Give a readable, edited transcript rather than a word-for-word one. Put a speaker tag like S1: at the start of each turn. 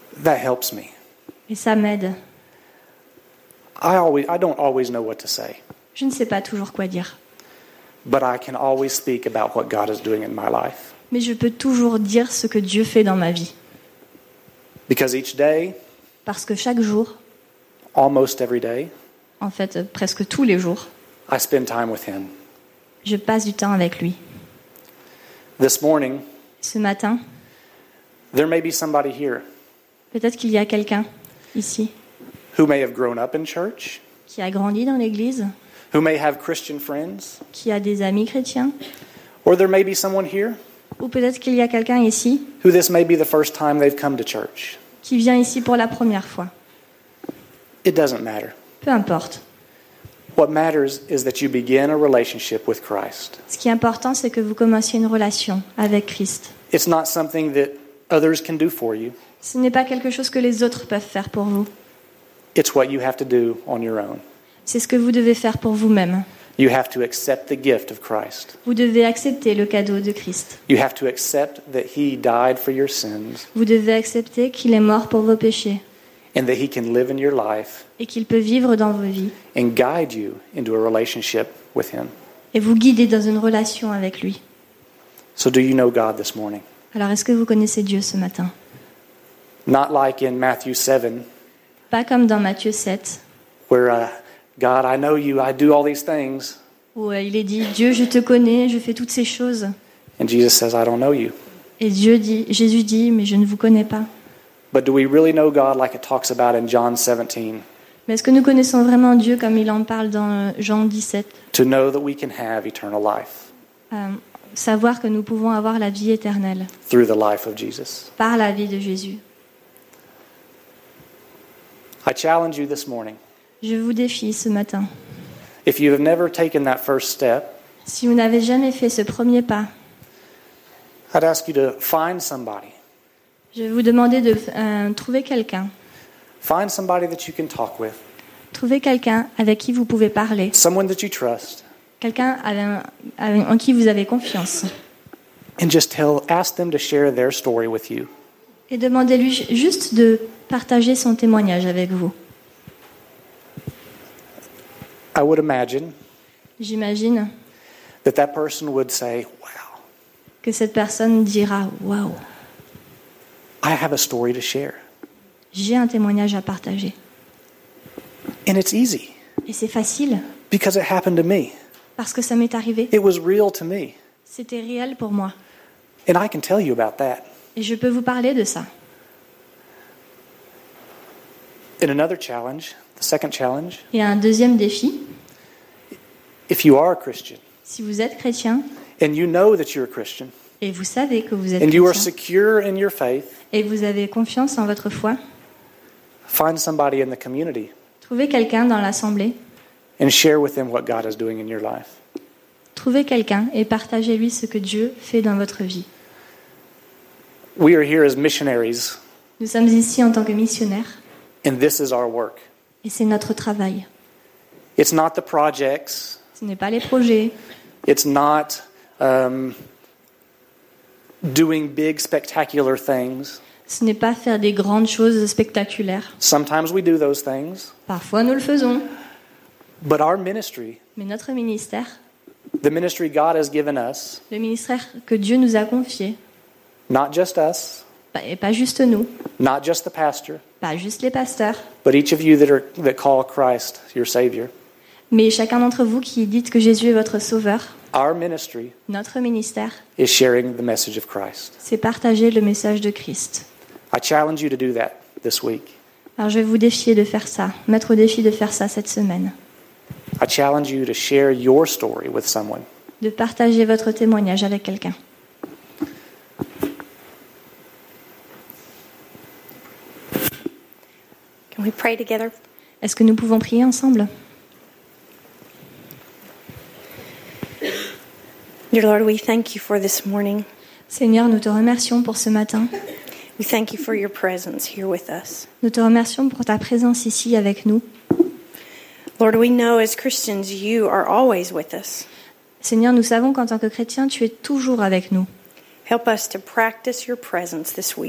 S1: That helps me.
S2: Et ça m'aide.
S1: I don't always know what to say,
S2: Je ne sais pas toujours quoi dire.
S1: but I can always speak about what God is doing in my life.
S2: Mais je peux toujours dire ce que Dieu fait dans ma vie.
S1: Because each day,
S2: Parce que chaque jour,
S1: almost every day,
S2: en fait presque tous les jours,
S1: I spend time with Him.
S2: je passe du temps avec lui.
S1: This morning,
S2: Ce matin,
S1: there may be somebody here
S2: peut-être qu'il y a quelqu'un ici
S1: who may have grown up in church,
S2: qui a grandi dans l'église,
S1: who may have Christian friends,
S2: qui a des amis chrétiens,
S1: or there may be someone here
S2: ou peut-être qu'il y a quelqu'un ici
S1: who this may be the first time they've come to church.
S2: qui vient ici pour la première fois.
S1: It doesn't matter.
S2: Peu importe.
S1: What matters is that you begin a relationship with Christ.
S2: Ce qui est important, c'est que vous commenciez une relation avec Christ.
S1: It's not something that others can do for you.
S2: Ce n'est pas quelque chose que les autres peuvent faire pour vous.
S1: It's what you have to do on your own.
S2: C'est ce que vous devez faire pour vous-même.
S1: You have to accept the gift of Christ.
S2: Vous devez accepter le cadeau de Christ.
S1: You have to accept that He died for your sins
S2: Vous devez accepter qu'il est mort pour vos péchés
S1: and that He can live in your life
S2: et qu'il peut vivre dans vos vies
S1: and guide you into a relationship with Him.
S2: et vous guider dans une relation avec lui.
S1: So do you know God this morning?
S2: Alors, est-ce que vous connaissez Dieu ce matin?
S1: Not like in Matthew 7,
S2: Pas comme dans Matthieu 7,
S1: where God, I know you, I do all these things.
S2: où il est dit « Dieu, je te connais, je fais toutes ces choses
S1: And Jesus says, I don't know you. ».
S2: Et Jésus dit « Mais je ne vous connais pas ».
S1: But do we really know God like it talks about in John 17?
S2: Mais est-ce que nous connaissons vraiment Dieu comme il en parle dans Jean 17 ?
S1: To know that we can have eternal life
S2: Savoir que nous pouvons avoir la vie éternelle
S1: through the life of Jesus.
S2: par la vie de Jésus.
S1: I challenge you this morning.
S2: Je vous défie ce matin.
S1: If you have never taken that first step,
S2: Si vous n'avez jamais fait ce premier pas,
S1: I'd ask you to find somebody.
S2: je vais vous demander de trouver quelqu'un.
S1: Find somebody that you can talk with.
S2: Trouvez quelqu'un avec qui vous pouvez parler.
S1: Someone that you trust.
S2: Quelqu'un en qui vous avez confiance.
S1: And just ask them to share their story with you.
S2: Et demandez-lui juste de partager son témoignage avec vous.
S1: I would imagine
S2: J'imagine
S1: that person would say, wow,
S2: que cette personne dira « Waouh,
S1: I have a story to share.
S2: j'ai un témoignage à partager.
S1: And it's easy »
S2: Et c'est facile,
S1: because it happened to me.
S2: parce que ça m'est arrivé.
S1: It was real to me.
S2: C'était réel pour moi.
S1: And I can tell you about that.
S2: Et je peux vous parler de ça.
S1: In another challenge, the second challenge,
S2: Et un deuxième défi,
S1: if you are a Christian
S2: si vous êtes chrétien,
S1: and you know that you're a Christian
S2: et vous savez que vous êtes
S1: and you are
S2: chrétien,
S1: secure in your faith,
S2: et vous avez confiance en votre foi,
S1: find somebody in the community
S2: trouvez quelqu'un dans l'assemblée,
S1: and share with them what God is doing in your life.
S2: trouvez quelqu'un et partagez-lui ce que Dieu fait dans votre vie.
S1: We are here as missionaries,
S2: Nous sommes ici en tant que missionnaires,
S1: and this is our work.
S2: et c'est notre travail.
S1: It's not the projects.
S2: Ce n'est pas les projets,
S1: It's not doing big, spectacular things.
S2: ce n'est pas faire des grandes choses spectaculaires.
S1: Sometimes we do those things.
S2: Parfois nous le faisons,
S1: But our ministry,
S2: mais notre ministère,
S1: the ministry God has given us,
S2: le ministère que Dieu nous a confié,
S1: not just us,
S2: et pas juste nous,
S1: not just the pastor,
S2: pas juste les pasteurs,
S1: but each of you that call Christ your Savior,
S2: mais chacun d'entre vous qui dites que Jésus est votre sauveur,
S1: our ministry
S2: notre ministère,
S1: is sharing the message of Christ.
S2: c'est partager le message de Christ.
S1: I challenge you to do that this week.
S2: Alors je vais vous défier de faire ça, mettre au défi de faire ça cette semaine,
S1: I challenge you to share your story with someone.
S2: de partager votre témoignage avec quelqu'un.
S3: Can we pray together?
S2: Est-ce que nous pouvons prier ensemble?
S3: Dear Lord, we thank you for this morning.
S2: Seigneur, nous te remercions pour ce matin.
S3: We thank you for your presence here with us.
S2: Nous te remercions pour ta présence ici avec nous.
S3: Lord, we know as Christians you are always with us.
S2: Seigneur, nous savons qu'en tant que chrétiens, tu es toujours avec nous.
S3: Help us to practice your presence this week.